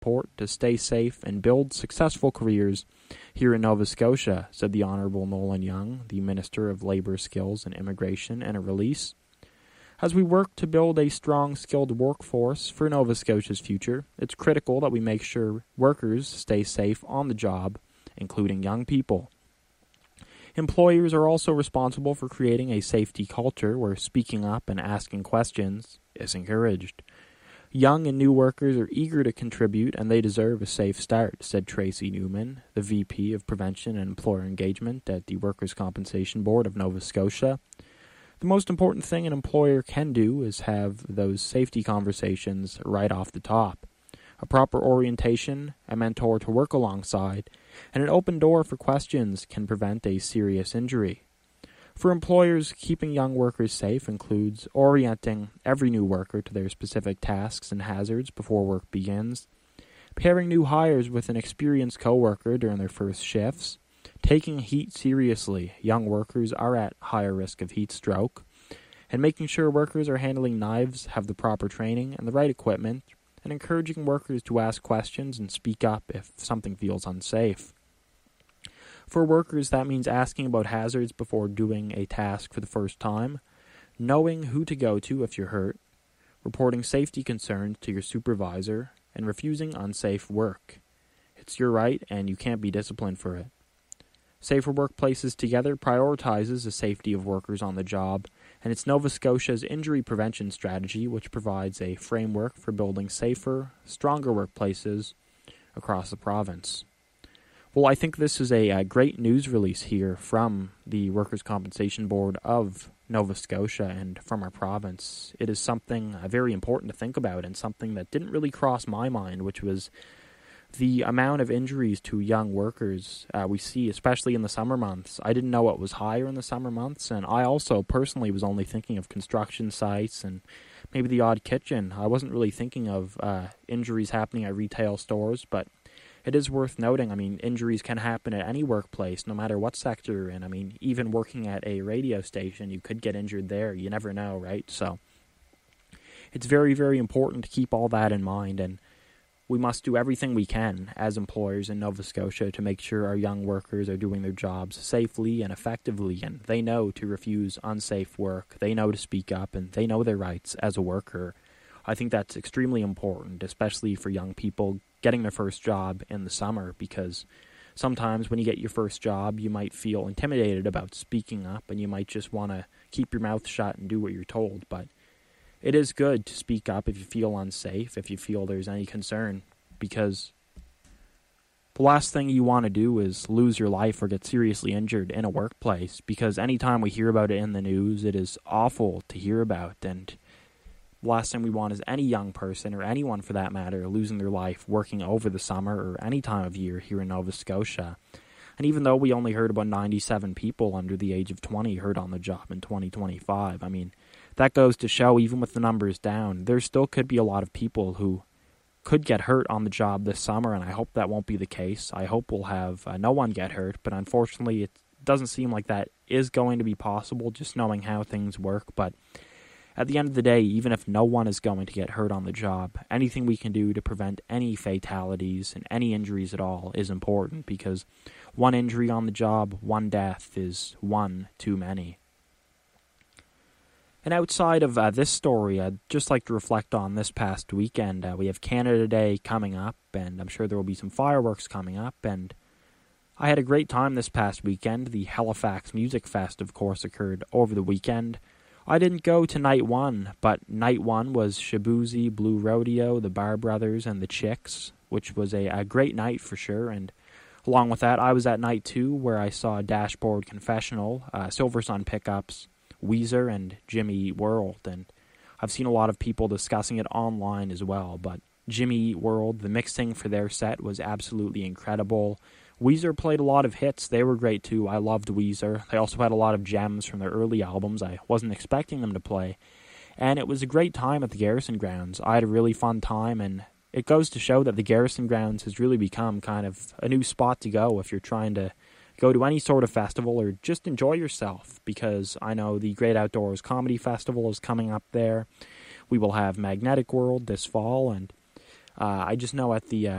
support to stay safe and build successful careers here in Nova Scotia, said the Honourable Nolan Young, the Minister of Labour, Skills and Immigration, in a release. As we work to build a strong, skilled workforce for Nova Scotia's future, it's critical that we make sure workers stay safe on the job, including young people. Employers are also responsible for creating a safety culture where speaking up and asking questions is encouraged. Young and new workers are eager to contribute and they deserve a safe start, said Tracy Newman, the VP of Prevention and Employer Engagement at the Workers' Compensation Board of Nova Scotia. The most important thing an employer can do is have those safety conversations right off the top. A proper orientation, a mentor to work alongside, and an open door for questions can prevent a serious injury. For employers, keeping young workers safe includes orienting every new worker to their specific tasks and hazards before work begins, pairing new hires with an experienced coworker during their first shifts, taking heat seriously. Young workers are at higher risk of heat stroke, and making sure workers are handling knives, have the proper training and the right equipment, and encouraging workers to ask questions and speak up if something feels unsafe. For workers, that means asking about hazards before doing a task for the first time, knowing who to go to if you're hurt, reporting safety concerns to your supervisor, and refusing unsafe work. It's your right, and you can't be disciplined for it. Safer Workplaces Together prioritizes the safety of workers on the job, and it's Nova Scotia's injury prevention strategy, which provides a framework for building safer, stronger workplaces across the province. Well, I think this is a great news release here from the Workers' Compensation Board of Nova Scotia and from our province. It is something very important to think about and something that didn't really cross my mind, which was the amount of injuries to young workers we see, especially in the summer months. I didn't know it was higher in the summer months, and I also personally was only thinking of construction sites and maybe the odd kitchen. I wasn't really thinking of injuries happening at retail stores, but it is worth noting, injuries can happen at any workplace, no matter what sector you're in. Even working at a radio station, you could get injured there. You never know, right? So it's very, very important to keep all that in mind, and we must do everything we can as employers in Nova Scotia to make sure our young workers are doing their jobs safely and effectively, and they know to refuse unsafe work, they know to speak up, and they know their rights as a worker. I think that's extremely important, especially for young people getting their first job in the summer, because sometimes when you get your first job, you might feel intimidated about speaking up, and you might just want to keep your mouth shut and do what you're told, but it is good to speak up if you feel unsafe, if you feel there's any concern, because the last thing you want to do is lose your life or get seriously injured in a workplace, because anytime we hear about it in the news, it is awful to hear about, and the last thing we want is any young person, or anyone for that matter, losing their life working over the summer or any time of year here in Nova Scotia. And even though we only heard about 97 people under the age of 20 hurt on the job in 2025, that goes to show, even with the numbers down, there still could be a lot of people who could get hurt on the job this summer, and I hope that won't be the case. I hope we'll have no one get hurt, but unfortunately it doesn't seem like that is going to be possible, just knowing how things work. But at the end of the day, even if no one is going to get hurt on the job, anything we can do to prevent any fatalities and any injuries at all is important, because one injury on the job, one death is one too many. And outside of this story, I'd just like to reflect on this past weekend. We have Canada Day coming up, and I'm sure there will be some fireworks coming up, and I had a great time this past weekend. The Halifax Music Fest, of course, occurred over the weekend. I didn't go to night one, but night one was Shaboozey, Blue Rodeo, the Bar Brothers, and the Chicks, which was a great night for sure. And along with that, I was at night two, where I saw Dashboard Confessional, Silver Sun Pickups, Weezer, and Jimmy Eat World. And I've seen a lot of people discussing it online as well, but Jimmy Eat World, the mixing for their set was absolutely incredible. Weezer played a lot of hits. They were great too. I loved Weezer. They also had a lot of gems from their early albums I wasn't expecting them to play. And it was a great time at the Garrison Grounds. I had a really fun time, and it goes to show that the Garrison Grounds has really become kind of a new spot to go if you're trying to go to any sort of festival or just enjoy yourself, because I know the Great Outdoors Comedy Festival is coming up there. We will have Magnetic World this fall, and I just know at the